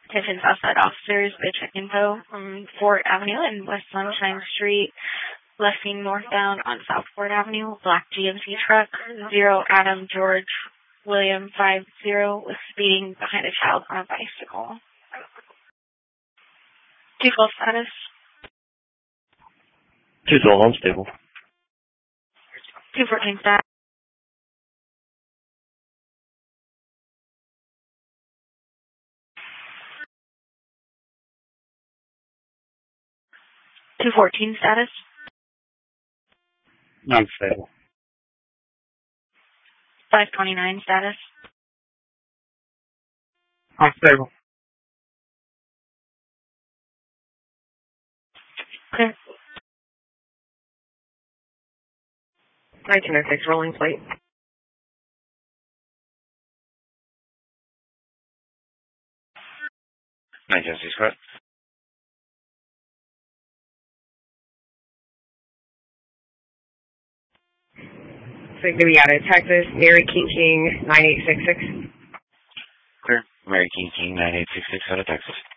Attention Southside officers, with check info from Fort Avenue and West Sunshine Street, left-being northbound on South Fort Avenue, black GMC truck, 0 Adam George William 50 was speeding behind a child on a bicycle. 212 status. 212 home stable. 214 status. 214 status. Non-stable. 529 status. Unstable. Clear. 1906, rolling plate. Correct. So going to be out of Texas, Mary King 9866. Clear. Mary King 9866 out of Texas.